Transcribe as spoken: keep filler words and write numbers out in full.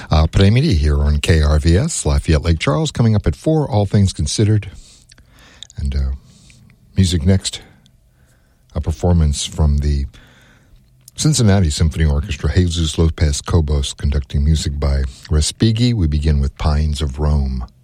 Uh, Premiri here on K R V S, Lafayette Lake Charles, coming up at four, All Things Considered. And uh, music next, a performance from the Cincinnati Symphony Orchestra, Jesus Lopez Cobos, conducting music by Respighi. We begin with Pines of Rome.